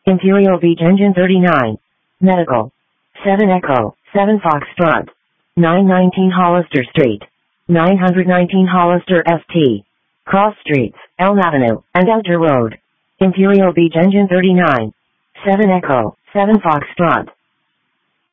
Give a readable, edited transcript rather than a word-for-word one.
Imperial Beach Engine 39. Medical. 7 Echo, 7 Foxtrot. 919 Hollister Street. 919 Hollister St. Cross Streets, Elm Avenue, and Outer Road. Imperial Beach Engine 39. 7 Echo, 7 Foxtrot.